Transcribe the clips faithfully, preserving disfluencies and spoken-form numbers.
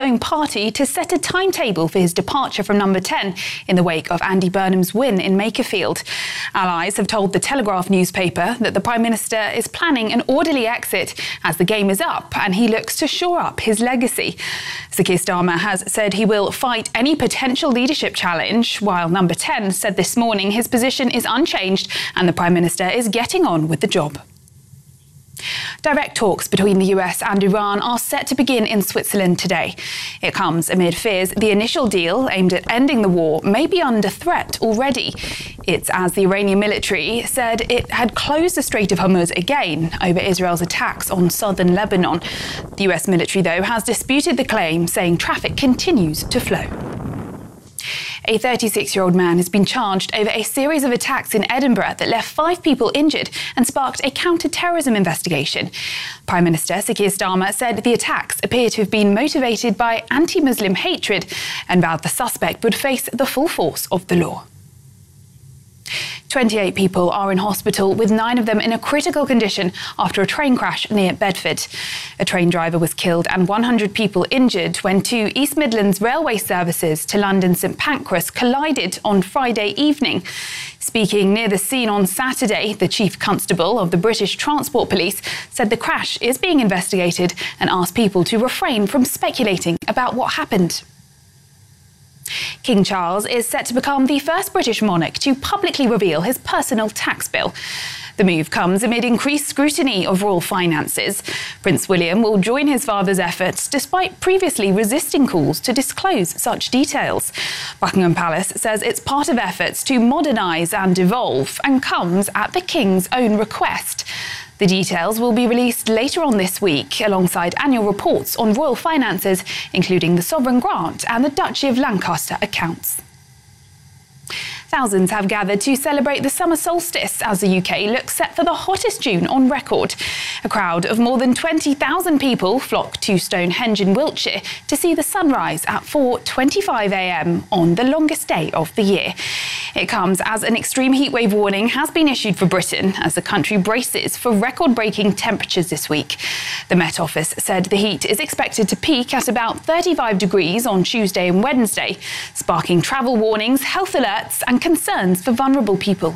own party to set a timetable for his departure from number ten in the wake of Andy Burnham's win in Makerfield. Allies have told the Telegraph newspaper that the Prime Minister is planning an orderly exit as the game is up and he looks to shore up his legacy. Sir Keir Starmer has said he will fight any potential leadership challenge, while number ten said this morning his position is unchanged and the Prime Minister is getting on with the job. Direct talks between the U S and Iran are set to begin in Switzerland today. It comes amid fears the initial deal aimed at ending the war may be under threat already. It's as the Iranian military said it had closed the Strait of Hormuz again over Israel's attacks on southern Lebanon. The U S military, though, has disputed the claim, saying traffic continues to flow. A thirty-six-year-old man has been charged over a series of attacks in Edinburgh that left five people injured and sparked a counter-terrorism investigation. Prime Minister Sir Keir Starmer said the attacks appear to have been motivated by anti-Muslim hatred and vowed the suspect would face the full force of the law. twenty-eight people are in hospital, with nine of them in a critical condition after a train crash near Bedford. A train driver was killed and one hundred people injured when two East Midlands railway services to London St Pancras collided on Friday evening. Speaking near the scene on Saturday, the Chief Constable of the British Transport Police said the crash is being investigated and asked people to refrain from speculating about what happened. King Charles is set to become the first British monarch to publicly reveal his personal tax bill. The move comes amid increased scrutiny of royal finances. Prince William will join his father's efforts despite previously resisting calls to disclose such details. Buckingham Palace says it's part of efforts to modernise and evolve and comes at the King's own request. The details will be released later on this week, alongside annual reports on royal finances, including the sovereign grant and the Duchy of Lancaster accounts. Thousands have gathered to celebrate the summer solstice as the U K looks set for the hottest June on record. A crowd of more than twenty thousand people flocked to Stonehenge in Wiltshire to see the sunrise at four twenty-five a m on the longest day of the year. It comes as an extreme heatwave warning has been issued for Britain as the country braces for record-breaking temperatures this week. The Met Office said the heat is expected to peak at about thirty-five degrees on Tuesday and Wednesday, sparking travel warnings, health alerts and concerns for vulnerable people.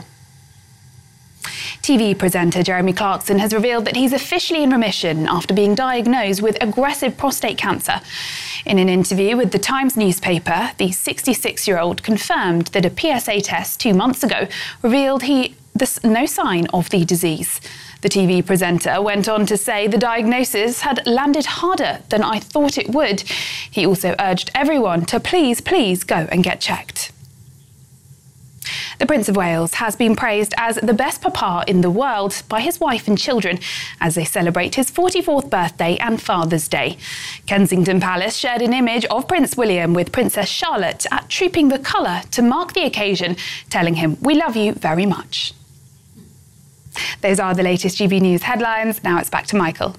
T V presenter Jeremy Clarkson has revealed that he's officially in remission after being diagnosed with aggressive prostate cancer. In an interview with the Times newspaper, the sixty-six-year-old confirmed that a P S A test two months ago revealed he there's no sign of the disease. The T V presenter went on to say the diagnosis had landed harder than I thought it would. He also urged everyone to please, please go and get checked. The Prince of Wales has been praised as the best papa in the world by his wife and children as they celebrate his forty-fourth birthday and Father's Day. Kensington Palace shared an image of Prince William with Princess Charlotte at Trooping the Colour to mark the occasion, telling him, "We love you very much." Those are the latest G B News headlines. Now it's back to Michael.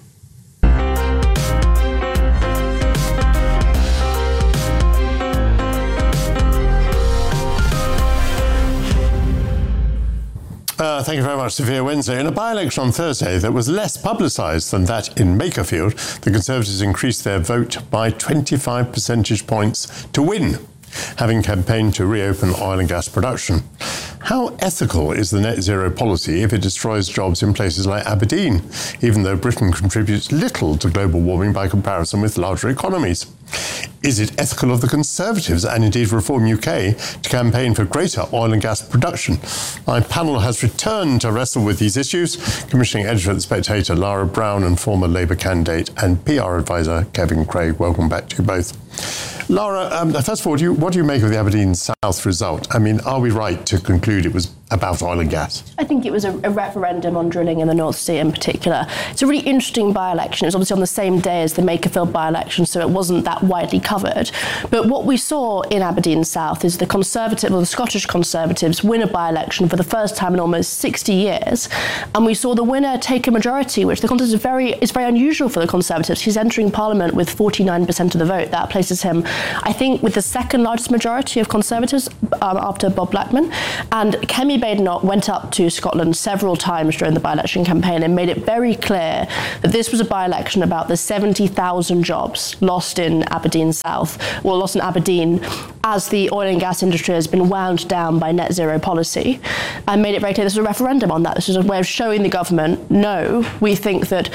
Uh, thank you very much, Sophia. Wednesday, in a by-election on Thursday that was less publicised than that in Makerfield, the Conservatives increased their vote by twenty-five percentage points to win, having campaigned to reopen oil and gas production. How ethical is the net zero policy if it destroys jobs in places like Aberdeen, even though Britain contributes little to global warming by comparison with larger economies? Is it ethical of the Conservatives and indeed Reform U K to campaign for greater oil and gas production? My panel has returned to wrestle with these issues. Commissioning editor at The Spectator, Lara Brown, and former Labour candidate and P R advisor, Kevin Craig. Welcome back to you both. Lara, um, first of all, do you, what do you make of the Aberdeen South result? I mean, are we right to conclude it was about oil and gas? I think it was a, a referendum on drilling in the North Sea in particular. It's a really interesting by-election. It was obviously on the same day as the Makerfield by-election, so it wasn't that widely covered. But what we saw in Aberdeen South is the Conservative, or the Scottish Conservatives, win a by-election for the first time in almost sixty years. And we saw the winner take a majority, which the Conservatives is very, is very unusual for the Conservatives. He's entering Parliament with forty-nine percent of the vote. That places him I think with the second largest majority of Conservatives um, after Bob Blackman. And Kemi Badenoch went up to Scotland several times during the by-election campaign and made it very clear that this was a by-election about the seventy thousand jobs lost in Aberdeen South, or lost in Aberdeen, as the oil and gas industry has been wound down by net zero policy, and made it very clear this was a referendum on that. This was a way of showing the government, no, we think that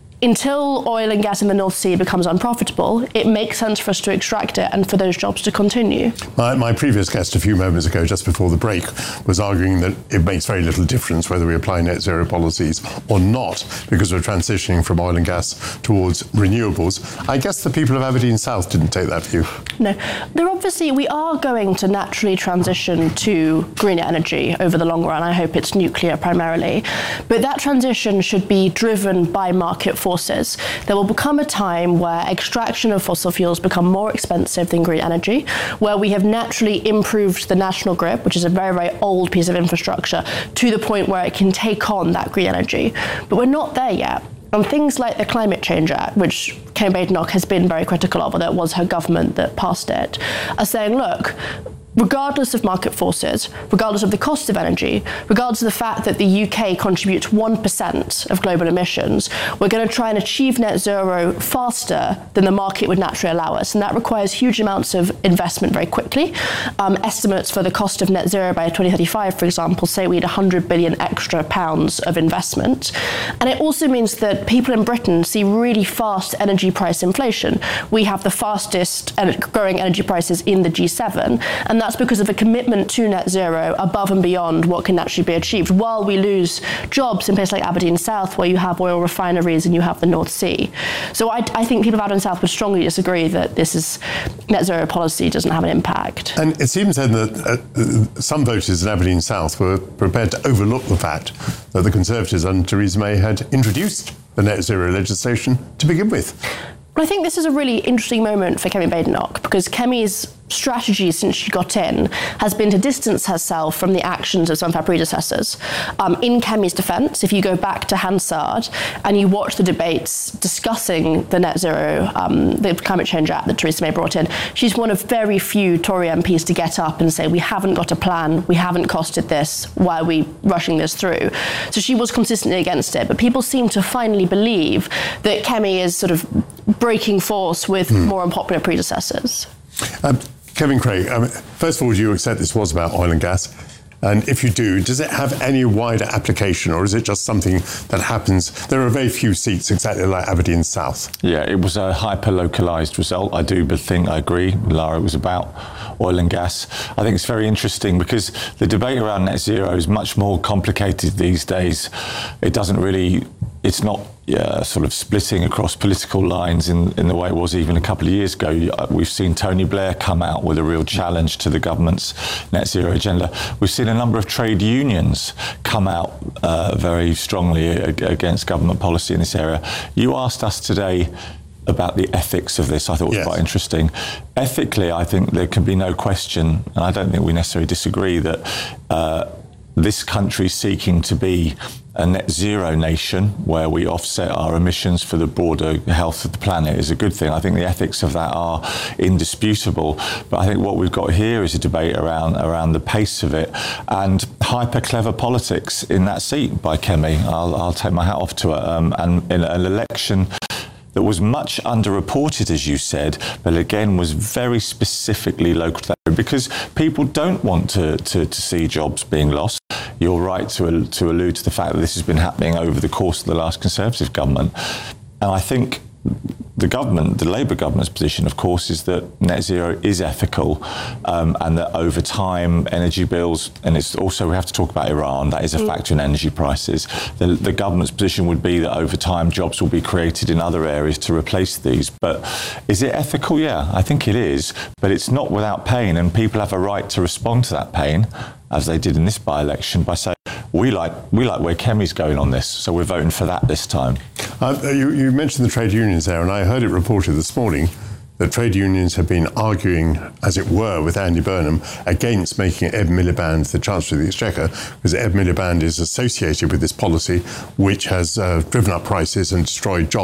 until oil and gas in the North Sea becomes unprofitable, it makes sense for us to extract it and for those jobs to continue. My, my previous guest a few moments ago, just before the break, was arguing that it makes very little difference whether we apply net zero policies or not, because we're transitioning from oil and gas towards renewables. I guess the people of Aberdeen South didn't take that view. No. They're obviously, we are going to naturally transition to greener energy over the long run. I hope it's nuclear primarily. But that transition should be driven by market forces. Forces. There will become a time where extraction of fossil fuels become more expensive than green energy, where we have naturally improved the national grid, which is a very, very old piece of infrastructure, to the point where it can take on that green energy. But we're not there yet. And things like the Climate Change Act, which Kemi Badenoch has been very critical of, although it was her government that passed it, are saying, look, regardless of market forces, regardless of the cost of energy, regardless of the fact that the U K contributes one percent of global emissions, we're going to try and achieve net zero faster than the market would naturally allow us. And that requires huge amounts of investment very quickly. Um, estimates for the cost of net zero by twenty thirty-five, for example, say we need one hundred billion extra pounds of investment. And it also means that people in Britain see really fast energy price inflation. We have the fastest growing energy prices in the G seven, and that's because of a commitment to net zero above and beyond what can actually be achieved, while we lose jobs in places like Aberdeen South, where you have oil refineries and you have the North Sea. So I, I think people of Aberdeen South would strongly disagree that this is net zero policy doesn't have an impact. And it seems then that uh, some voters in Aberdeen South were prepared to overlook the fact that the Conservatives under Theresa May had introduced the net zero legislation to begin with. Well, I think this is a really interesting moment for Kemi Badenoch, because Kemi's strategy since she got in has been to distance herself from the actions of some of her predecessors. Um, in Kemi's defence, if you go back to Hansard and you watch the debates discussing the net zero, um, the Climate Change Act that Theresa May brought in, she's one of very few Tory M Ps to get up and say, we haven't got a plan, we haven't costed this, why are we rushing this through? So she was consistently against it, but people seem to finally believe that Kemi is sort of breaking force with mm. more unpopular predecessors. Um, Kevin Craig, um, first of all, do you accept this was about oil and gas? And if you do, does it have any wider application, or is it just something that happens? There are very few seats exactly like Aberdeen South. Yeah, it was a hyper-localised result. I do think, I agree, Lara, it was about oil and gas. I think it's very interesting because the debate around net zero is much more complicated these days. It doesn't really, it's not yeah, sort of splitting across political lines in, in the way it was even a couple of years ago. We've seen Tony Blair come out with a real challenge to the government's net zero agenda. We've seen a number of trade unions come out uh, very strongly against government policy in this area. You asked us today about the ethics of this. I thought it was yes. quite interesting. Ethically, I think there can be no question, and I don't think we necessarily disagree, that uh, this country seeking to be a net zero nation where we offset our emissions for the broader health of the planet is a good thing. I think the ethics of that are indisputable. But I think what we've got here is a debate around around the pace of it and hyper clever politics in that seat by Kemi. I'll, I'll take my hat off to her. Um, and in an election that was much underreported, as you said, but again was very specifically local, because people don't want to, to, to see jobs being lost. You're right to, to allude to the fact that this has been happening over the course of the last Conservative government. And I think the government, the Labour government's position, of course, is that net zero is ethical, um, and that over time energy bills, and it's also, we have to talk about Iran, that is a factor in energy prices. The, the government's position would be that over time jobs will be created in other areas to replace these. But is it ethical? Yeah, I think it is, but it's not without pain, and people have a right to respond to that pain, as they did in this by-election, by saying, we like we like where Kemi's going on this, so we're voting for that this time. Uh, you, you mentioned the trade unions there, and I heard it reported this morning that trade unions have been arguing, as it were, with Andy Burnham against making Ed Miliband the Chancellor of the Exchequer, because Ed Miliband is associated with this policy which has uh, driven up prices and destroyed jobs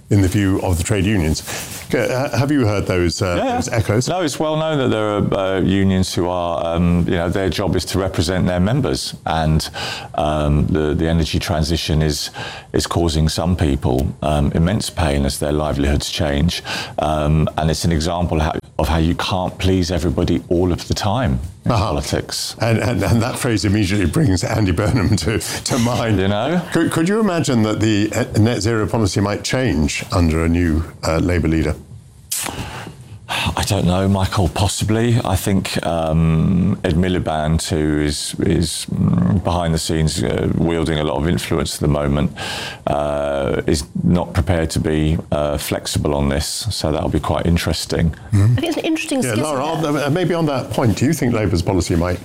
in the view of the trade unions. Uh, have you heard those, uh, yeah, yeah. those echoes? No, it's well known that there are uh, unions who are, um, you know, their job is to represent their members, and um, the the energy transition is is causing some people um, immense pain as their livelihoods change, um, and it's an example how, of how you can't please everybody all of the time in uh-huh. politics. And, and and that phrase immediately brings Andy Burnham to, to mind. You know, could, could you imagine that the net zero policy might change under a new uh, Labour leader? I don't know, Michael. Possibly. I think um, Ed Miliband, who is is behind the scenes uh, wielding a lot of influence at the moment, uh, is not prepared to be uh, flexible on this. So that'll be quite interesting. Mm-hmm. I think it's an interesting. Yeah, Lara, on, maybe on that point, do you think Labour's policy might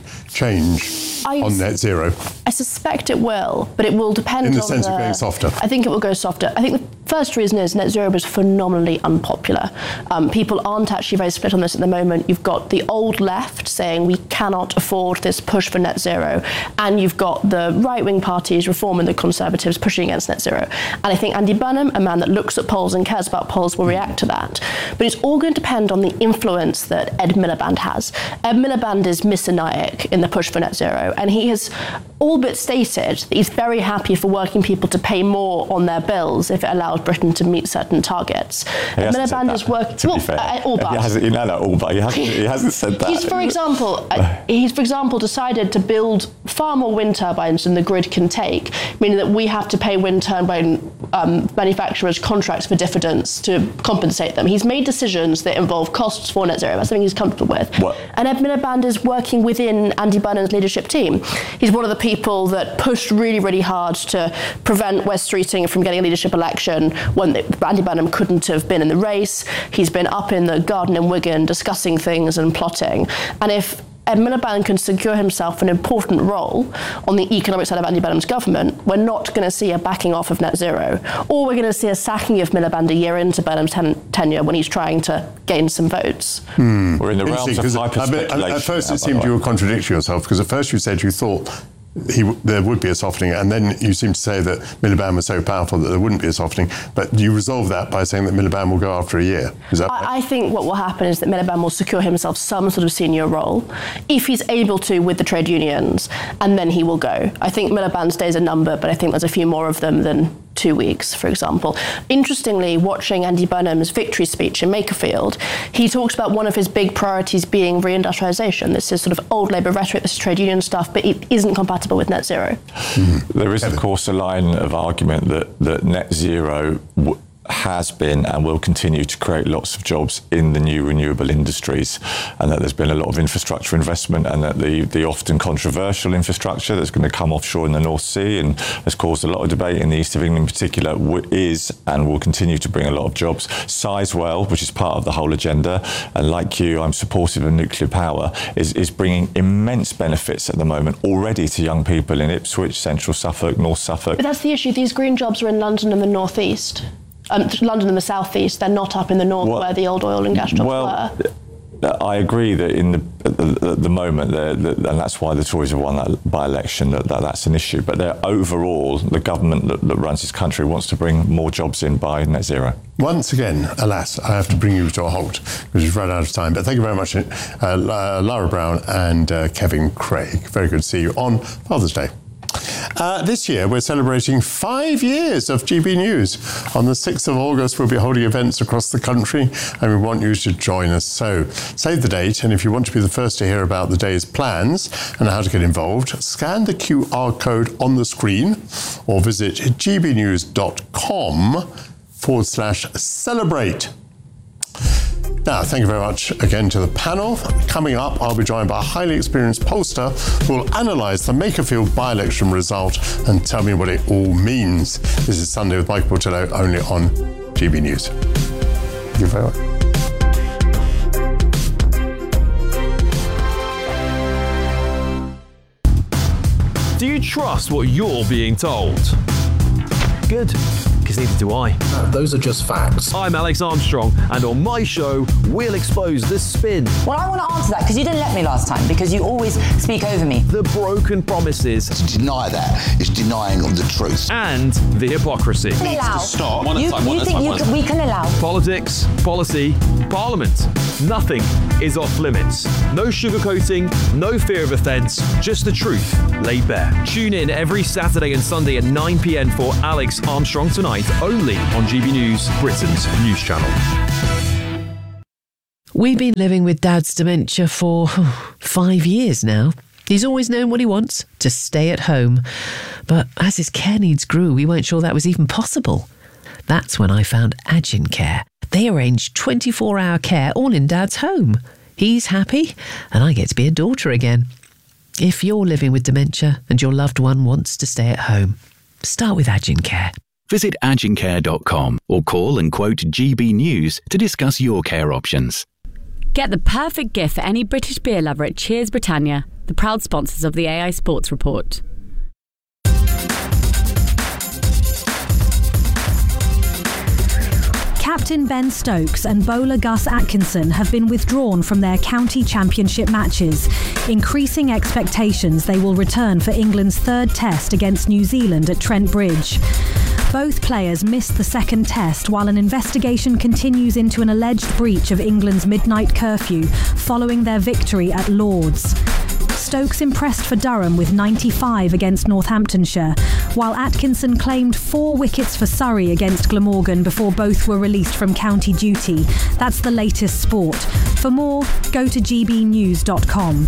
change I on net zero? I suspect it will, but it will depend in the on sense the, of going softer. I think it will go softer. I think the first reason is net zero was phenomenally unpopular. Um, people aren't actually very split on this at the moment. You've got the old left saying we cannot afford this push for net zero, and you've got the right-wing parties, Reform and the Conservatives, pushing against net zero. And I think Andy Burnham, a man that looks at polls and cares about polls, will react to that. But it's all going to depend on the influence that Ed Miliband has. Ed Miliband is Messianic in the push for net zero, and he has all but stated that he's very happy for working people to pay more on their bills if it allows Britain to meet certain targets. Ed Miliband is working. To be fair, uh, all but. He hasn't, you know, no, all but he hasn't, he hasn't said that. He's, for example, uh, he's for example decided to build far more wind turbines than the grid can take, meaning that we have to pay wind turbine um, manufacturers contracts for diffidence to compensate them. He's made decisions that involve costs for net zero. That's something he's comfortable with. What? And Ed Miliband is working within Andy Burnham's leadership team. He's one of the people that pushed really, really hard to prevent Wes Streeting from getting a leadership election when Andy Burnham couldn't have been in the race. He's been up in the garden in Wigan discussing things and plotting. And if Ed Miliband can secure himself an important role on the economic side of Andy Burnham's government, we're not going to see a backing off of net zero. Or we're going to see a sacking of Miliband a year into Burnham's ten- tenure when he's trying to gain some votes. Hmm. We're in the realms of hyper speculation. At first it seemed you were contradicting yourself, because at first you said you thought He, there would be a softening, and then you seem to say that Miliband was so powerful that there wouldn't be a softening, but you resolve that by saying that Miliband will go after a year. Is that I, right? I think what will happen is that Miliband will secure himself some sort of senior role, if he's able to with the trade unions, and then he will go. I think Miliband's days are numbered, but I think there's a few more of them than two weeks, for example. Interestingly, watching Andy Burnham's victory speech in Makerfield, he talks about one of his big priorities being reindustrialisation. This is sort of old Labour rhetoric, this is trade union stuff, but it isn't compatible with net zero. Mm-hmm. There is, of course, a line of argument that, that net zero w- has been and will continue to create lots of jobs in the new renewable industries, and that there's been a lot of infrastructure investment, and that the, the often controversial infrastructure that's going to come offshore in the North Sea and has caused a lot of debate in the east of England in particular w- is and will continue to bring a lot of jobs. Sizewell, which is part of the whole agenda, and like you, I'm supportive of nuclear power, is, is bringing immense benefits at the moment already to young people in Ipswich, Central Suffolk, North Suffolk. But that's the issue. These green jobs are in London and the North East. Um, London and the South East, they're not up in the north well, where the old oil and gas jobs well, were. I agree that in the at the, at the moment, the, and that's why the Tories have won that by-election, that, that that's an issue. But overall, the government that, that runs this country wants to bring more jobs in by net zero. Once again, alas, I have to bring you to a halt because we've run out of time. But thank you very much, uh, Lara Brown and uh, Kevin Craig. Very good to see you on Father's Day. Uh, this year, we're celebrating five years of G B News. On the sixth of August, we'll be holding events across the country, and we want you to join us. So save the date, and if you want to be the first to hear about the day's plans and how to get involved, scan the Q R code on the screen or visit gbnews.com forward slash celebrate. Now, thank you very much again to the panel. Coming up, I'll be joined by a highly experienced pollster who will analyse the Makerfield by-election result and tell me what it all means. This is Sunday with Michael Portillo, only on G B News. Thank you very much. Do you trust what you're being told? Good. because neither do I. No, those are just facts. I'm Alex Armstrong, and on my show, we'll expose the spin. Well, I want to answer that because you didn't let me last time, because you always speak over me. The broken promises. To deny that is denying of the truth. And the hypocrisy. Needs to stop. One at you a time, one you at a think time, you one can, we can allow? Politics, policy, parliament. Nothing is off limits. No sugarcoating, no fear of offence, just the truth laid bare. Tune in every Saturday and Sunday at nine p.m. for Alex Armstrong Tonight, only on G B News, Britain's news channel. We've been living with Dad's dementia for five years now. He's always known what he wants, to stay at home. But as his care needs grew, we weren't sure that was even possible. That's when I found Adgin Care. They arrange twenty-four hour care all in Dad's home. He's happy, and I get to be a daughter again. If you're living with dementia and your loved one wants to stay at home, start with Adgin Care. Visit adgin care dot com or call and quote G B News to discuss your care options. Get the perfect gift for any British beer lover at Cheers Britannia, the proud sponsors of the A I Sports Report. Captain Ben Stokes and bowler Gus Atkinson have been withdrawn from their county championship matches, increasing expectations they will return for England's third test against New Zealand at Trent Bridge. Both players missed the second test while an investigation continues into an alleged breach of England's midnight curfew following their victory at Lord's. Stokes impressed for Durham with ninety-five against Northamptonshire, while Atkinson claimed four wickets for Surrey against Glamorgan before both were released from county duty. That's the latest sport. For more, go to g b news dot com.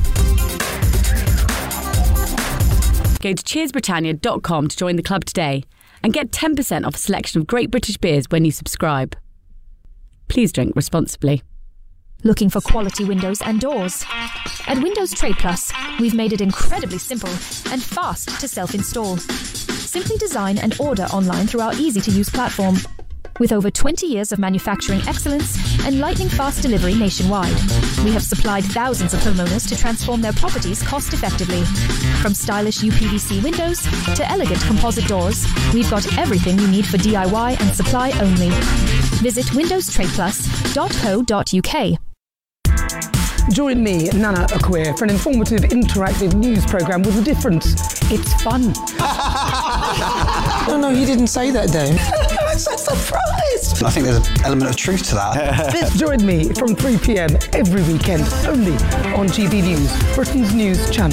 Go to cheers britannia dot com to join the club today and get ten percent off a selection of great British beers when you subscribe. Please drink responsibly. Looking for quality windows and doors? At Windows Trade Plus, we've made it incredibly simple and fast to self-install. Simply design and order online through our easy-to-use platform. With over twenty years of manufacturing excellence and lightning-fast delivery nationwide, we have supplied thousands of homeowners to transform their properties cost-effectively. From stylish U P V C windows to elegant composite doors, we've got everything you need for D I Y and supply only. Visit windows trade plus dot co dot u k. Join me, Nana Akwe, for an informative, interactive news programme with a difference. It's fun. No, no, he didn't say that, Dave. I'm so surprised. I think there's an element of truth to that. Join me from three p.m. every weekend, only on G B News, Britain's news channel.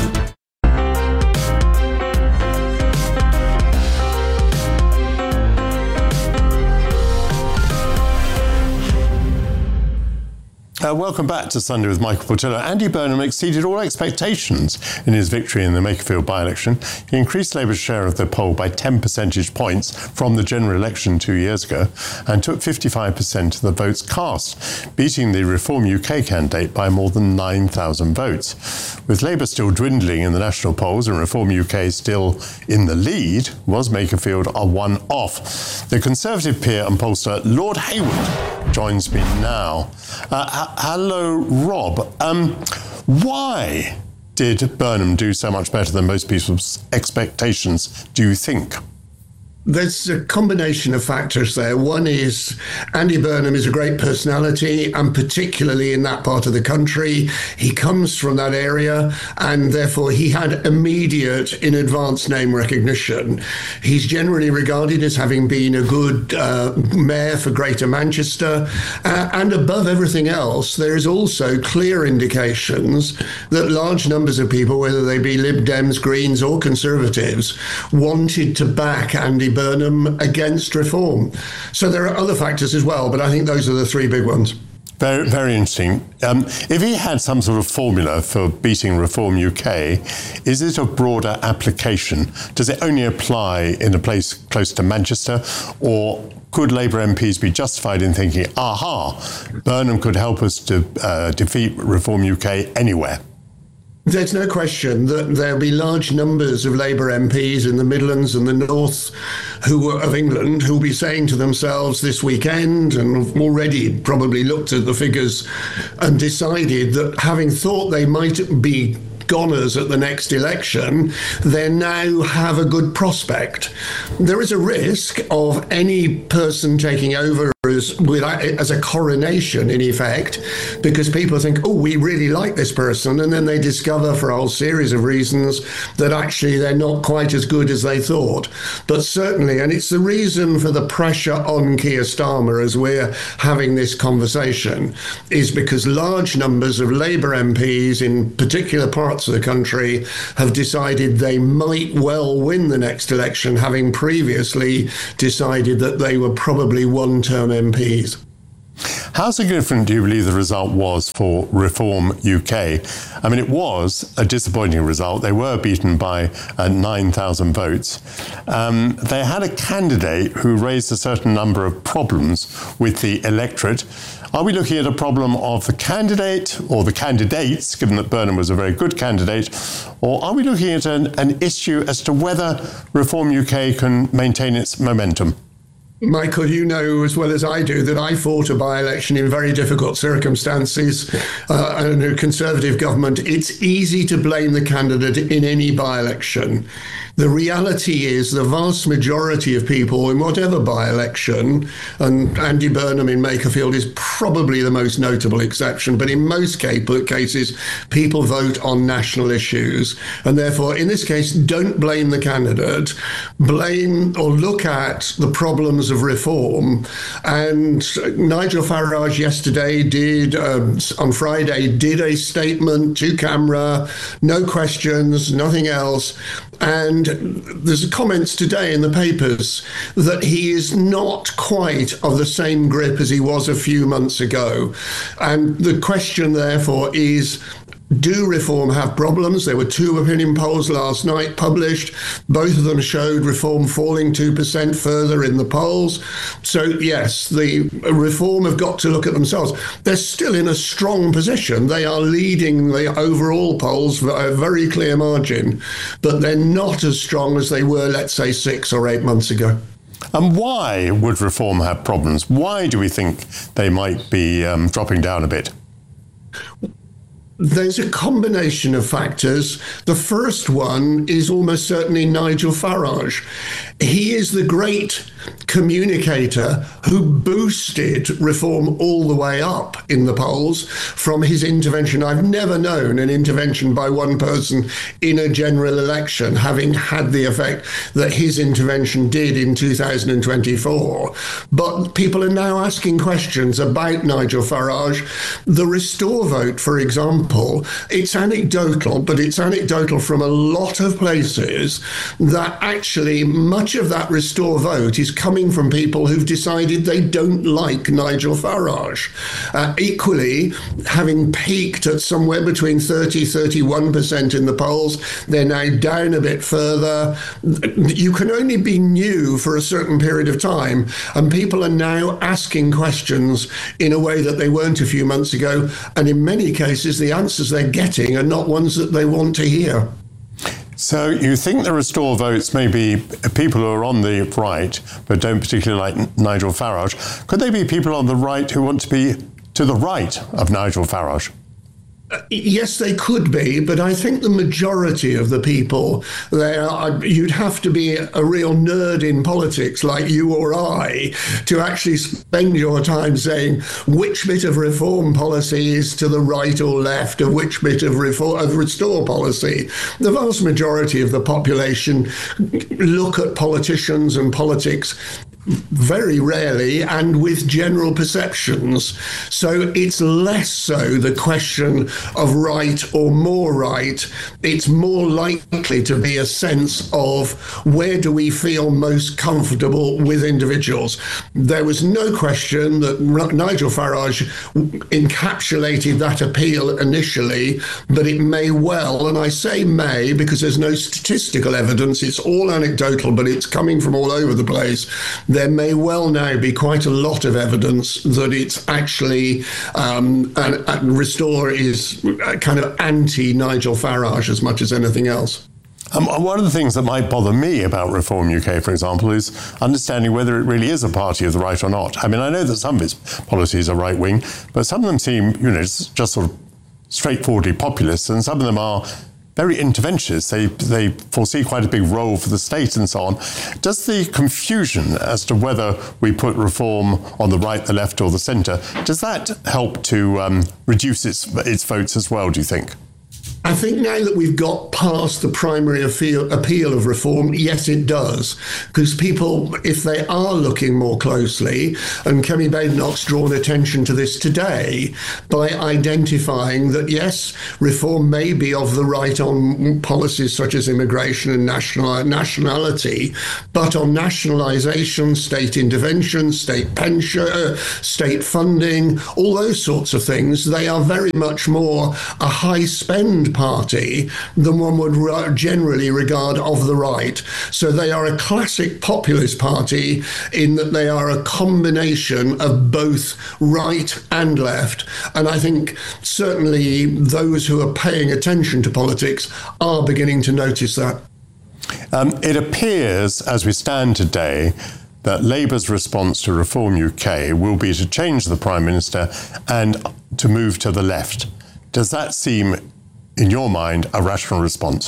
Uh, welcome back to Sunday with Michael Portillo. Andy Burnham exceeded all expectations in his victory in the Makerfield by-election. He increased Labour's share of the poll by ten percentage points from the general election two years ago and took fifty-five percent of the votes cast, beating the Reform U K candidate by more than nine thousand votes. With Labour still dwindling in the national polls and Reform U K still in the lead, was Makerfield a one-off? The Conservative peer and pollster Lord Hayward joins me now. Uh, Hello, Rob. Um, why did Burnham do so much better than most people's expectations, do you think? There's a combination of factors there. One is Andy Burnham is a great personality, and particularly in that part of the country. He comes from that area, and therefore he had immediate in advance name recognition. He's generally regarded as having been a good uh, mayor for Greater Manchester. Uh, and above everything else, there is also clear indications that large numbers of people, whether they be Lib Dems, Greens or Conservatives, wanted to back Andy Burnham against reform. So there are other factors as well, but I think those are the three big ones. Very, very interesting. Um, if he had some sort of formula for beating Reform U K, is it a broader application? Does it only apply in a place close to Manchester, or could Labour M Ps be justified in thinking, aha, Burnham could help us to uh, defeat Reform U K anywhere? There's no question that there'll be large numbers of Labour M Ps in the Midlands and the North who are of England who'll be saying to themselves this weekend, and have already probably looked at the figures and decided that having thought they might be goners at the next election, they now have a good prospect. There is a risk of any person taking over as, with, as a coronation, in effect, because people think, oh, we really like this person, and then they discover for a whole series of reasons that actually they're not quite as good as they thought. But certainly, and it's the reason for the pressure on Keir Starmer as we're having this conversation, is because large numbers of Labour M Ps in particular parts of the country have decided they might well win the next election, having previously decided that they were probably one-term M Ps. How significant do you believe the result was for Reform U K? I mean, it was a disappointing result. They were beaten by uh, nine thousand votes. Um, they had a candidate who raised a certain number of problems with the electorate. Are we looking at a problem of the candidate or the candidates, given that Burnham was a very good candidate, or are we looking at an, an issue as to whether Reform U K can maintain its momentum? Michael, you know as well as I do that I fought a by-election in very difficult circumstances uh, and a Conservative government. It's easy to blame the candidate in any by-election. The reality is the vast majority of people in whatever by-election, and Andy Burnham in Makerfield is probably the most notable exception, but in most cases, people vote on national issues. And therefore, in this case, don't blame the candidate. Blame or look at the problems of reform. And Nigel Farage yesterday did, um, on Friday, did a statement to camera, no questions, nothing else. And there's comments today in the papers that he is not quite of the same grip as he was a few months ago. And the question, therefore, is, do Reform have problems? There were two opinion polls last night published. Both of them showed Reform falling two percent further in the polls. So, yes, the Reform have got to look at themselves. They're still in a strong position. They are leading the overall polls by a very clear margin, but they're not as strong as they were, let's say, six or eight months ago. And why would Reform have problems? Why do we think they might be um, dropping down a bit? There's a combination of factors. The first one is almost certainly Nigel Farage. He is the great communicator who boosted Reform all the way up in the polls from his intervention. I've never known an intervention by one person in a general election having had the effect that his intervention did in two thousand twenty-four. But people are now asking questions about Nigel Farage. The Restore vote, for example, it's anecdotal, but it's anecdotal from a lot of places that actually much of that Restore vote is coming from people who've decided they don't like Nigel Farage. Uh, equally, having peaked at somewhere between thirty, thirty-one percent in the polls, they're now down a bit further. You can only be new for a certain period of time, and people are now asking questions in a way that they weren't a few months ago, and in many cases, the answers they're getting are not ones that they want to hear. So you think the Restore votes may be people who are on the right but don't particularly like Nigel Farage. Could they be people on the right who want to be to the right of Nigel Farage? Yes, they could be, but I think the majority of the people there, are, you'd have to be a real nerd in politics like you or I to actually spend your time saying which bit of reform policy is to the right or left of which bit of, reform, of Restore policy. The vast majority of the population look at politicians and politics very rarely and with general perceptions. So it's less so the question of right or more right. It's more likely to be a sense of where do we feel most comfortable with individuals. There was no question that Nigel Farage encapsulated that appeal initially, but it may well, and I say may because there's no statistical evidence, it's all anecdotal, but it's coming from all over the place. There may well now be quite a lot of evidence that it's actually, um, and, and Restore is kind of anti-Nigel Farage as much as anything else. Um, one of the things that might bother me about Reform U K, for example, is understanding whether it really is a party of the right or not. I mean, I know that some of its policies are right-wing, but some of them seem, you know, just sort of straightforwardly populist, and some of them are very interventionist. They they foresee quite a big role for the state and so on. Does the confusion as to whether we put reform on the right, the left or the centre, does that help to um, reduce its its votes as well, do you think? I think now that we've got past the primary appeal, appeal of reform, yes, it does. Because people, if they are looking more closely, and Kemi Badenoch's drawn attention to this today by identifying that, yes, reform may be of the right on policies such as immigration and national, nationality, but on nationalisation, state intervention, state pension, uh, state funding, all those sorts of things, they are very much more a high spend party than one would generally regard of the right. So they are a classic populist party in that they are a combination of both right and left. And I think certainly those who are paying attention to politics are beginning to notice that. Um, it appears, as we stand today, that Labour's response to Reform U K will be to change the Prime Minister and to move to the left. Does that seem, in your mind, a rational response?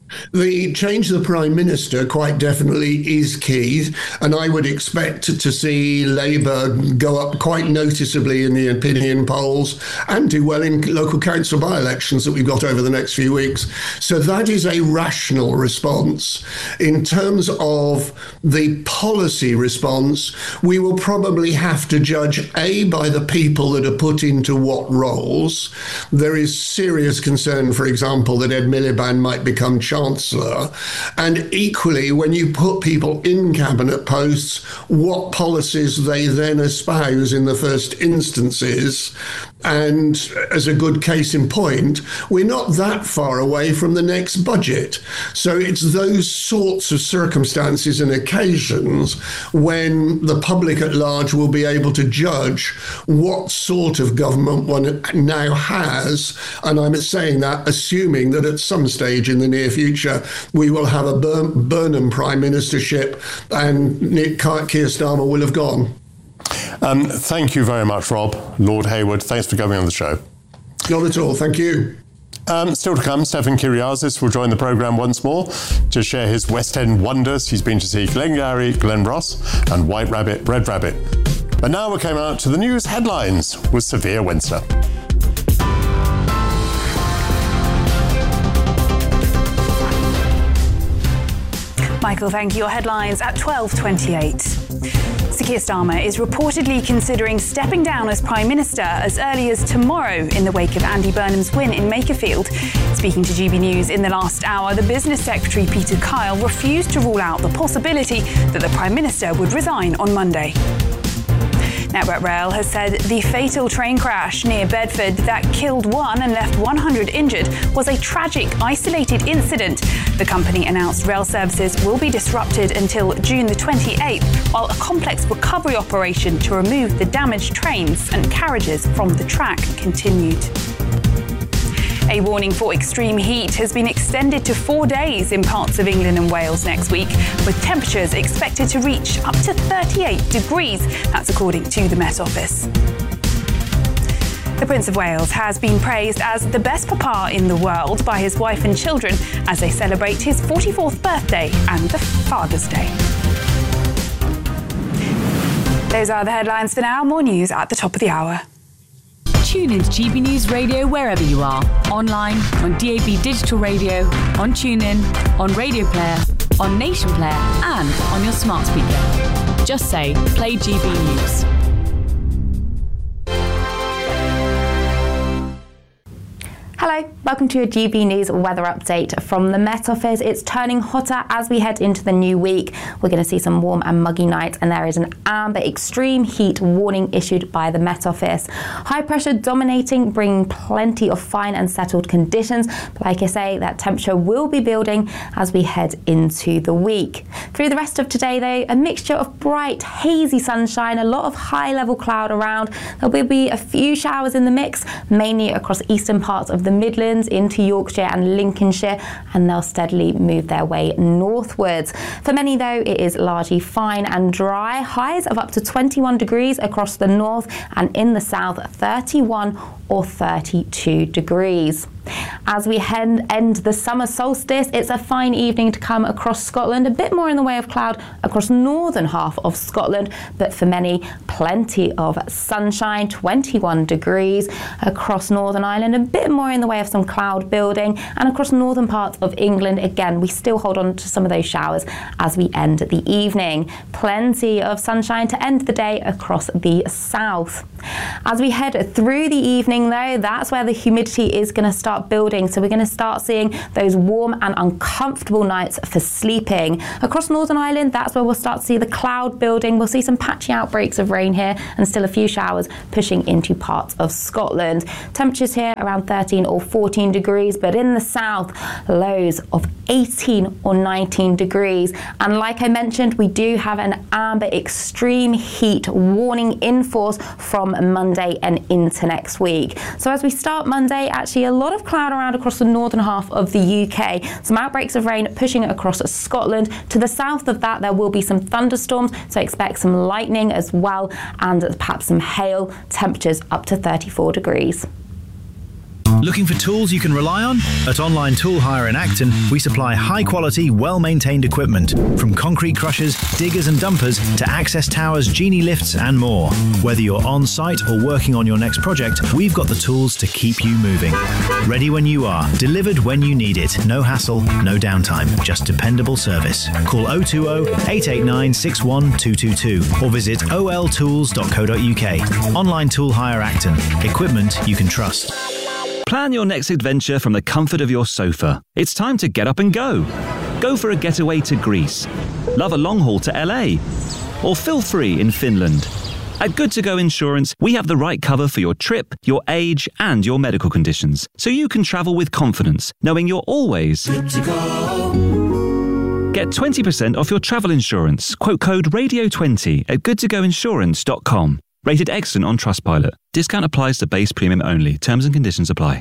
The change of the Prime Minister quite definitely is key, and I would expect to see Labour go up quite noticeably in the opinion polls and do well in local council by-elections that we've got over the next few weeks. So that is a rational response. In terms of the policy response, we will probably have to judge, A, by the people that are put into what roles. There is serious concern, for example, that Ed Miliband might become Chancellor, and equally when you put people in cabinet posts, what policies they then espouse in the first instances. And as a good case in point, we're not that far away from the next budget. So it's those sorts of circumstances and occasions when the public at large will be able to judge what sort of government one now has. And I'm saying that assuming that at some stage in the near future, we will have a Bur- Burnham Prime Ministership and Nick Keir Starmer will have gone. Um, thank you very much, Rob. Lord Hayward, thanks for coming on the show. Not at all, thank you. Um, still to come, Stefan Kyriazis will join the programme once more to share his West End wonders. He's been to see Glengarry, Glen Ross and White Rabbit, Red Rabbit. But now we came out to the news headlines with Sophia Winster. Michael, thank you. Your headlines at twelve twenty-eight. Sir Keir Starmer is reportedly considering stepping down as Prime Minister as early as tomorrow in the wake of Andy Burnham's win in Makerfield. Speaking to G B News in the last hour, the Business Secretary Peter Kyle refused to rule out the possibility that the Prime Minister would resign on Monday. Network Rail has said the fatal train crash near Bedford that killed one and left one hundred injured was a tragic, isolated incident. The company announced rail services will be disrupted until June the twenty-eighth, while a complex recovery operation to remove the damaged trains and carriages from the track continued. A warning for extreme heat has been extended to four days in parts of England and Wales next week, with temperatures expected to reach up to thirty-eight degrees. That's according to the Met Office. The Prince of Wales has been praised as the best papa in the world by his wife and children as they celebrate his forty-fourth birthday and the Father's Day. Those are the headlines for now. More news at the top of the hour. Tune into G B News Radio wherever you are. Online, on D A B Digital Radio, on TuneIn, on Radio Player, on Nation Player, and on your smart speaker. Just say, play G B News. Hello, welcome to your G B News weather update from the Met Office. It's turning hotter as we head into the new week. We're going to see some warm and muggy nights, and there is an amber extreme heat warning issued by the Met Office. High pressure dominating, bringing plenty of fine and settled conditions. But like I say, that temperature will be building as we head into the week. Through the rest of today, though, a mixture of bright, hazy sunshine, a lot of high level cloud around. There will be a few showers in the mix, mainly across eastern parts of the Midlands into Yorkshire and Lincolnshire, and they'll steadily move their way northwards. For many, though, it is largely fine and dry. Highs of up to twenty-one degrees across the north, and in the south, thirty-one or thirty-two degrees. As we head, end the summer solstice, it's a fine evening to come across Scotland. A bit more in the way of cloud across northern half of Scotland, but for many, plenty of sunshine, twenty-one degrees across Northern Ireland. A bit more in the way of some cloud building, and across northern parts of England, again, we still hold on to some of those showers as we end the evening. Plenty of sunshine to end the day across the south. As we head through the evening, though, that's where the humidity is going to start building. So we're going to start seeing those warm and uncomfortable nights for sleeping. Across Northern Ireland, that's where we'll start to see the cloud building. We'll see some patchy outbreaks of rain here and still a few showers pushing into parts of Scotland. Temperatures here around thirteen or fourteen degrees, but in the south, lows of eighteen or nineteen degrees. And like I mentioned, we do have an amber extreme heat warning in force from Monday and into next week. So as we start Monday, actually a lot of cloud around across the northern half of the U K. Some outbreaks of rain pushing across Scotland. To the south of that, there will be some thunderstorms, so expect some lightning as well, and perhaps some hail. Temperatures up to thirty-four degrees. Looking for tools you can rely on? At Online Tool Hire in Acton, we supply high-quality, well-maintained equipment, from concrete crushers, diggers and dumpers to access towers, genie lifts and more. Whether you're on-site or working on your next project, we've got the tools to keep you moving. Ready when you are, delivered when you need it. No hassle, no downtime, just dependable service. Call oh two oh, eight eight nine, six one two two two or visit o l tools dot co dot u k. Online Tool Hire Acton. Equipment you can trust. Plan your next adventure from the comfort of your sofa. It's time to get up and go. Go for a getaway to Greece. Love a long haul to L A. Or feel free in Finland. At Good To Go Insurance, we have the right cover for your trip, your age, and your medical conditions, so you can travel with confidence, knowing you're always good to go. Get twenty percent off your travel insurance. Quote code radio twenty at good to go insurance dot com. Rated excellent on Trustpilot. Discount applies to base premium only. Terms and conditions apply.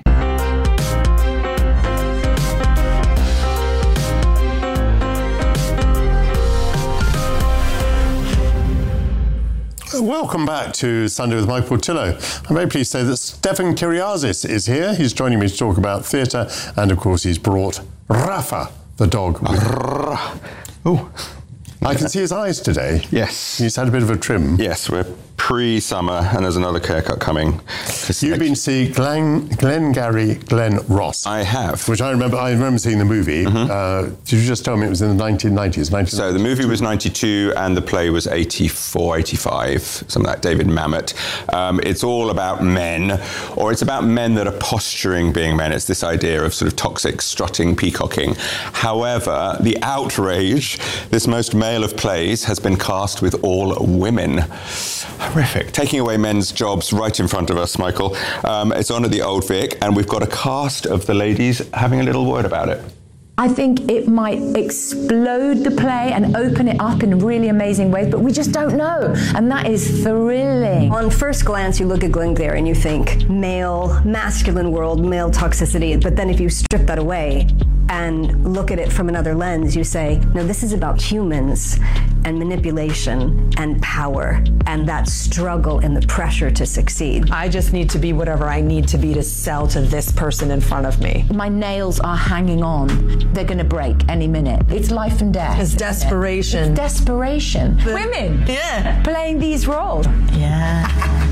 Welcome back to Sunday with Michael Portillo. I'm very pleased to say that Stefan Kyriazis is here. He's joining me to talk about theatre, and of course he's brought Rafa, the dog. Oh. I can see his eyes today. Yes. He's had a bit of a trim. Yes, we're pre-summer and there's another haircut coming. You've been to see Glenn, Glengarry Glen Ross. I have. Which I remember I remember seeing the movie. Mm-hmm. Uh, did you just tell me it was in the nineteen nineties? So the movie was ninety-two and the play was eighty-four, eighty-five, something like David Mamet. Um, it's all about men, or it's about men that are posturing being men. It's this idea of sort of toxic strutting, peacocking. However, the outrage, this most male of plays, has been cast with all women. Horrific. Taking away men's jobs right in front of us, Michael. Um, it's on at the Old Vic, and we've got a cast of the ladies having a little word about it. I think it might explode the play and open it up in really amazing ways, but we just don't know. And that is thrilling. On first glance, you look at Glengarry and you think male, masculine world, male toxicity. But then if you strip that away and look at it from another lens, you say, no, this is about humans and manipulation and power and that struggle and the pressure to succeed. I just need to be whatever I need to be to sell to this person in front of me. My nails are hanging on. They're going to break any minute. It's life and death. It's desperation. It? It's desperation. The, Women. Yeah. Playing these roles. Yeah.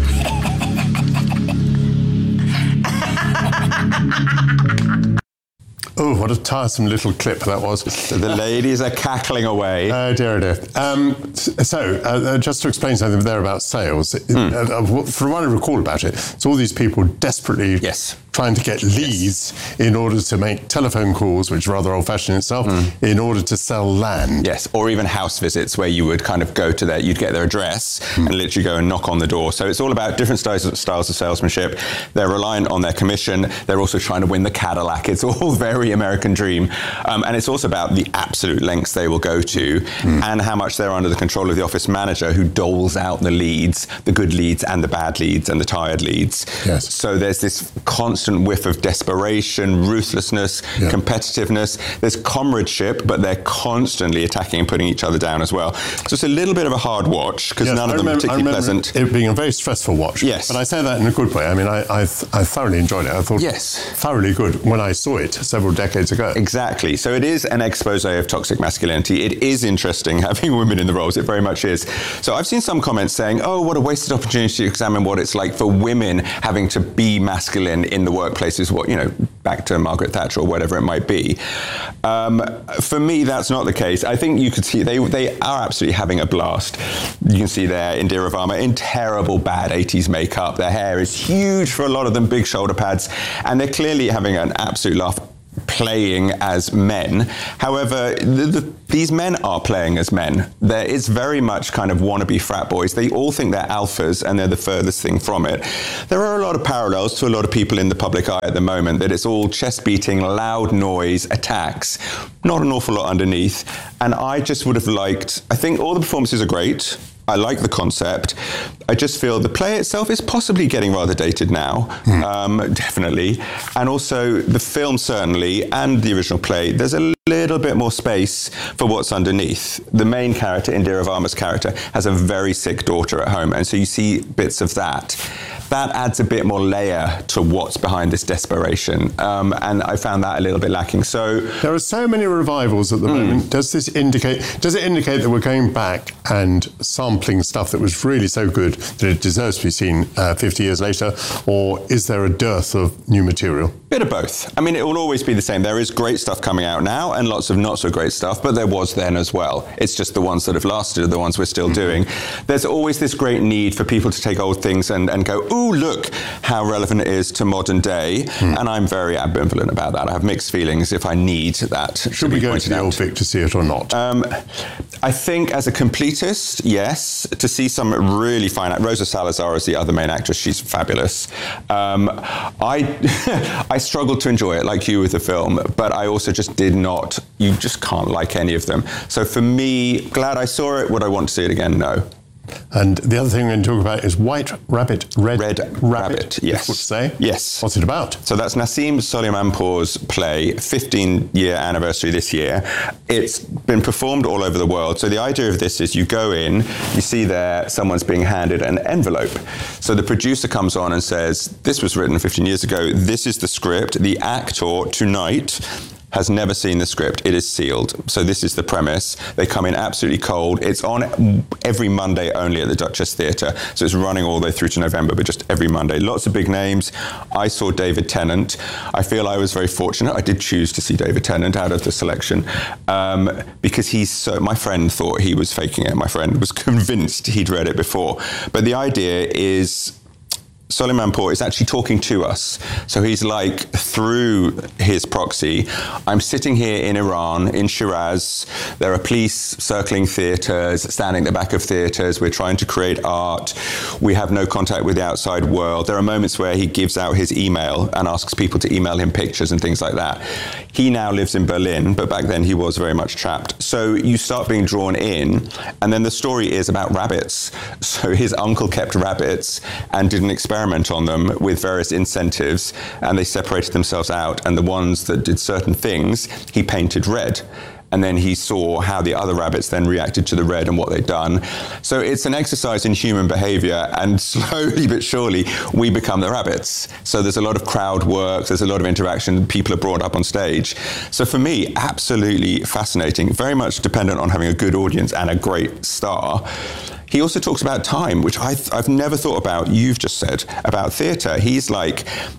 Oh, what a tiresome little clip that was. The ladies are cackling away. Oh, dear, dear. Um, so, uh, just to explain something there about sales, mm. uh, from what I recall about it, it's all these people desperately yes. trying to get leads yes. in order to make telephone calls, which is rather old-fashioned itself, mm. in order to sell land. Yes, or even house visits where you would kind of go to their, you'd get their address mm. and literally go and knock on the door. So it's all about different styles of, styles of salesmanship. They're reliant on their commission. They're also trying to win the Cadillac. It's all very American dream. Um, and it's also about the absolute lengths they will go to mm. and how much they're under the control of the office manager who doles out the leads, the good leads and the bad leads and the tired leads. Yes. So there's this constant constant whiff of desperation, ruthlessness, yeah. competitiveness. There's comradeship, but they're constantly attacking and putting each other down as well. So it's a little bit of a hard watch because yes, none of I them remember, are particularly I remember pleasant. It being a very stressful watch. Yes. But I say that in a good way. I mean, I, I, I thoroughly enjoyed it. I thought yes. thoroughly good when I saw it several decades ago. Exactly. So it is an expose of toxic masculinity. It is interesting having women in the roles. It very much is. So I've seen some comments saying, oh, what a wasted opportunity to examine what it's like for women having to be masculine in the workplace is what, you know, back to Margaret Thatcher or whatever it might be. Um, for me, that's not the case. I think you could see they they are absolutely having a blast. You can see there Indira Varma in terrible, bad eighties makeup. Their hair is huge for a lot of them, big shoulder pads, and they're clearly having an absolute laugh playing as men. However, the, the, these men are playing as men. There, it's very much kind of wannabe frat boys. They all think they're alphas and they're the furthest thing from it. There are a lot of parallels to a lot of people in the public eye at the moment, that it's all chest beating, loud noise, attacks, not an awful lot underneath. And I just would have liked, I think all the performances are great. I like the concept. I just feel the play itself is possibly getting rather dated now, mm. um, definitely. And also the film certainly, and the original play, there's a little bit more space for what's underneath. The main character, Indira Varma's character, has a very sick daughter at home, and so you see bits of that. That adds a bit more layer to what's behind this desperation, um, and I found that a little bit lacking. So there are so many revivals at the mm. moment. Does this indicate? Does it indicate that we're going back and sampling stuff that was really so good that it deserves to be seen uh, fifty years later, or is there a dearth of new material? Bit of both. I mean, it will always be the same. There is great stuff coming out now, and lots of not so great stuff, but there was then as well. It's just the ones that have lasted are the ones we're still mm-hmm. doing. There's always this great need for people to take old things and, and go, ooh, look how relevant it is to modern day. Mm. And I'm very ambivalent about that. I have mixed feelings if I need that. Should we go to the Old Vic to see it or not? Um, I think as a completist, yes. To see some really fine, Rosa Salazar is the other main actress. She's fabulous. Um, I I struggled to enjoy it like you with the film, but I also just did not, you just can't like any of them. So for me, glad I saw it. Would I want to see it again? No. And the other thing we're going to talk about is White Rabbit, Red, Red Rabbit. Rabbit, yes. What to say? Yes. What's it about? So that's Nassim Soleimanpour's play, fifteen-year anniversary this year. It's been performed all over the world. So the idea of this is you go in, you see there someone's being handed an envelope. So the producer comes on and says, this was written fifteen years ago. This is the script. The actor tonight has never seen the script. It is sealed. So this is the premise. They come in absolutely cold. It's on every Monday only at the Duchess Theatre. So it's running all the way through to November, but just every Monday. Lots of big names. I saw David Tennant. I feel I was very fortunate. I did choose to see David Tennant out of the selection um, because he's so, my friend thought he was faking it. My friend was convinced he'd read it before. But the idea is Soleimanpour is actually talking to us. So he's like, through his proxy, I'm sitting here in Iran, in Shiraz. There are police circling theatres, standing at the back of theatres. We're trying to create art. We have no contact with the outside world. There are moments where he gives out his email and asks people to email him pictures and things like that. He now lives in Berlin, but back then he was very much trapped. So you start being drawn in, and then the story is about rabbits. So his uncle kept rabbits and did an experiment on them with various incentives, and they separated themselves out, and the ones that did certain things he painted red, and then he saw how the other rabbits then reacted to the red and what they'd done. So it's an exercise in human behavior, and slowly but surely we become the rabbits. So there's a lot of crowd work, there's a lot of interaction, people are brought up on stage. So for me, absolutely fascinating, very much dependent on having a good audience and a great star. He also talks about time, which I th- I've never thought about. You've just said about theatre. He's like,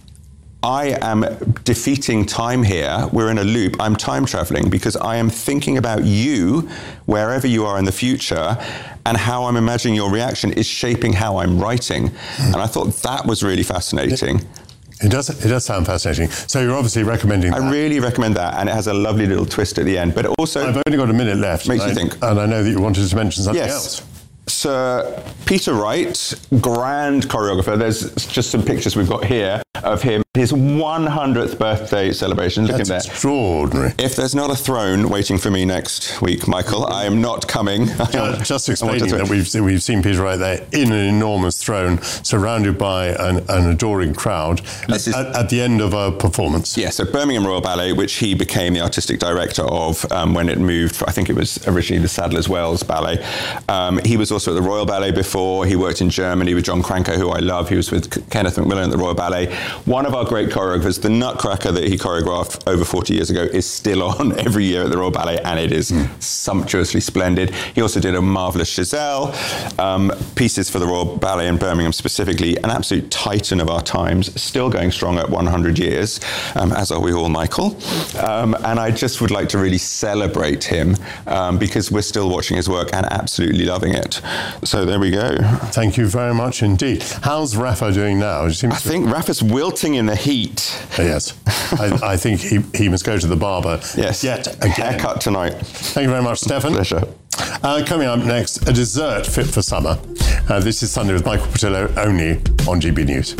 I am defeating time here. We're in a loop. I'm time traveling because I am thinking about you, wherever you are in the future, and how I'm imagining your reaction is shaping how I'm writing. Mm. And I thought that was really fascinating. It- It does. It does sound fascinating. So you're obviously recommending that. I really recommend that, and it has a lovely little twist at the end. But also, I've only got a minute left. Makes you I, think. And I know that you wanted to mention something yes. else. Sir Peter Wright, grand choreographer. There's just some pictures we've got here. of him. His one hundredth birthday celebration. Look That's at that. Extraordinary. If there's not a throne waiting for me next week, Michael, I am not coming. Just, just explaining that we've seen, we've seen Peter right there in an enormous throne, surrounded by an, an adoring crowd at, is, at, at the end of a performance. Yeah, so Birmingham Royal Ballet, which he became the artistic director of um, when it moved. I think it was originally the Sadler's Wells Ballet. Um, he was also at the Royal Ballet before. He worked in Germany with John Cranko, who I love. He was with Kenneth Macmillan at the Royal Ballet. One of our great choreographers, the Nutcracker that he choreographed over forty years ago, is still on every year at the Royal Ballet, and it is mm. sumptuously splendid. He also did a marvellous Giselle, um, pieces for the Royal Ballet in Birmingham specifically, an absolute titan of our times, still going strong at one hundred years, um, as are we all, Michael. Um, and I just would like to really celebrate him um, because we're still watching his work and absolutely loving it. So there we go. Thank you very much indeed. How's Rafa doing now? I think Rafa's wilting in the heat. Yes. I, I think he, he must go to the barber yes. yet again. Haircut tonight. Thank you very much, Stefan. Pleasure. Uh, coming up next, a dessert fit for summer. Uh, this is Sunday with Michael Portillo, only on G B News.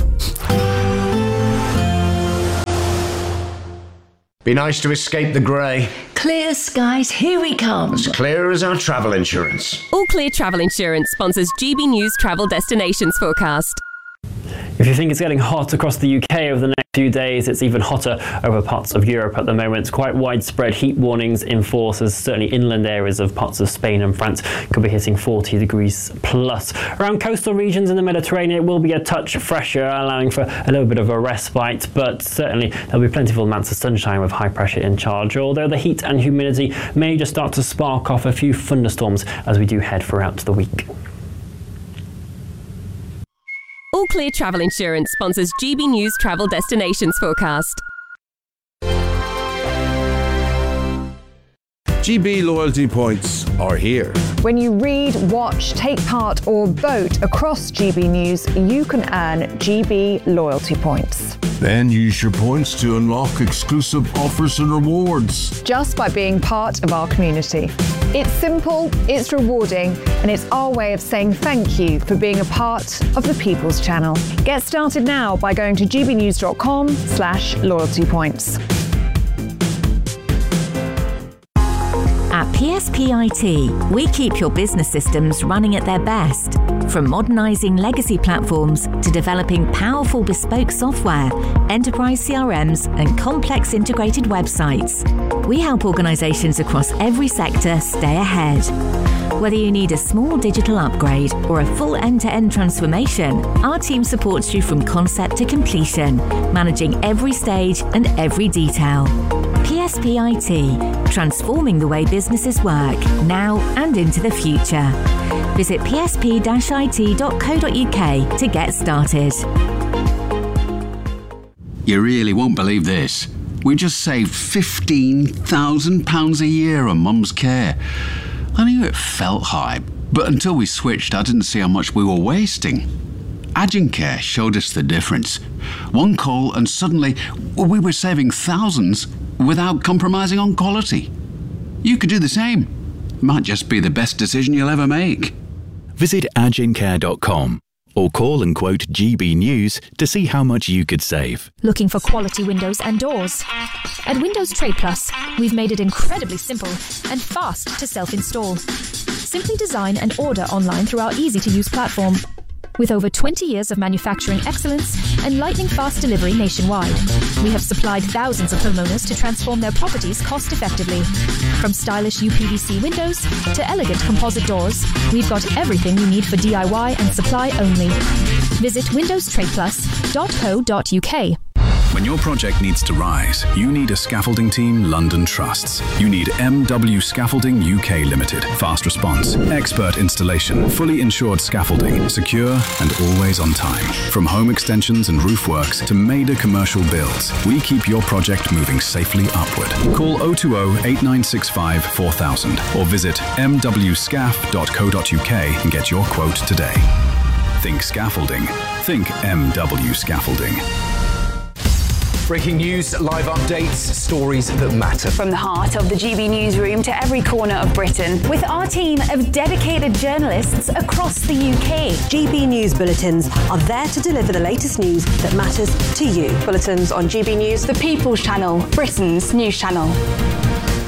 Be nice to escape the grey. Clear skies, here we come. As clear as our travel insurance. All Clear Travel Insurance sponsors G B News Travel Destinations Forecast. If you think it's getting hot across the U K over the next few days, it's even hotter over parts of Europe at the moment. Quite widespread heat warnings in force, as certainly inland areas of parts of Spain and France could be hitting forty degrees plus. Around coastal regions in the Mediterranean, it will be a touch fresher, allowing for a little bit of a respite, but certainly there'll be plentiful amounts of sunshine with high pressure in charge, although the heat and humidity may just start to spark off a few thunderstorms as we do head throughout the week. All Clear Travel Insurance sponsors G B News Travel Destinations Forecast. G B loyalty points are here. When you read, watch, take part or vote across G B News, you can earn G B loyalty points. Then use your points to unlock exclusive offers and rewards. Just by being part of our community. It's simple, it's rewarding, and it's our way of saying thank you for being a part of the People's Channel. Get started now by going to gbnews.com slash loyalty points. At P S P I T, we keep your business systems running at their best. From modernising legacy platforms to developing powerful bespoke software, enterprise C R Ms and complex integrated websites. We help organisations across every sector stay ahead. Whether you need a small digital upgrade or a full end-to-end transformation, our team supports you from concept to completion, managing every stage and every detail. P S P I T, transforming the way businesses work, now and into the future. Visit p s p dash i t dot co dot u k to get started. You really won't believe this. We just saved fifteen thousand pounds a year on Mum's care. I knew it felt high, but until we switched, I didn't see how much we were wasting. Agincare showed us the difference. One call and suddenly we were saving thousands without compromising on quality. You could do the same. Might just be the best decision you'll ever make. Visit agincare dot com or call and quote G B News to see how much you could save. Looking for quality windows and doors? At Windows Trade Plus, we've made it incredibly simple and fast to self-install. Simply design and order online through our easy-to-use platform. With over twenty years of manufacturing excellence and lightning-fast delivery nationwide, we have supplied thousands of homeowners to transform their properties cost-effectively. From stylish U P V C windows to elegant composite doors, we've got everything you need for D I Y and supply only. Visit windows trade plus dot co dot u k. When your project needs to rise, you need a scaffolding team London trusts. You need M W Scaffolding U K Limited. Fast response, expert installation, fully insured scaffolding, secure and always on time. From home extensions and roof works to major commercial builds, we keep your project moving safely upward. Call oh two oh, eight nine six five, four thousand or visit m w scaff dot co dot u k and get your quote today. Think scaffolding. Think M W Scaffolding. Breaking news, live updates, stories that matter. From the heart of the G B newsroom to every corner of Britain, with our team of dedicated journalists across the U K. G B News Bulletins are there to deliver the latest news that matters to you. Bulletins on G B News, the People's Channel, Britain's news channel.